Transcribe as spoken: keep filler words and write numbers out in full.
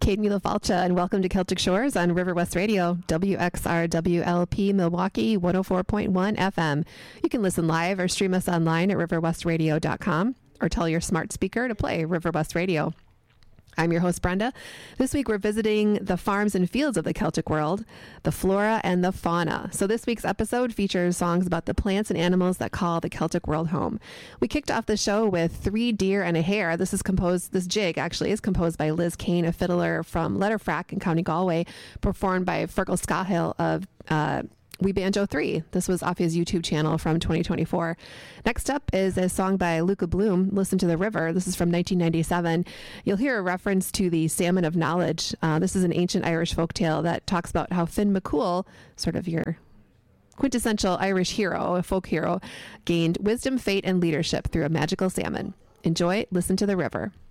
Kate Mila-Falcha, and welcome to Celtic Shores on River West Radio, W X R W L P Milwaukee one oh four point one F M. You can listen live or stream us online at river west radio dot com or tell your smart speaker to play River West Radio. I'm your host, Brenda. This week, we're visiting the farms and fields of the Celtic world, the flora and the fauna. So this week's episode features songs about the plants and animals that call the Celtic world home. We kicked off the show with Three Deer and a Hare. This is composed, this jig actually is composed by Liz Kane, a fiddler from Letterfrack in County Galway, performed by Fergal Scahill of uh, We Banjo three. This was off his YouTube channel from twenty twenty-four. Next up is a song by Luca Bloom, Listen to the River. This is from nineteen ninety-seven. You'll hear a reference to the Salmon of Knowledge. Uh, this is an ancient Irish folktale that talks about how Finn McCool, sort of your quintessential Irish hero, a folk hero, gained wisdom, fate, and leadership through a magical salmon. Enjoy Listen to the River.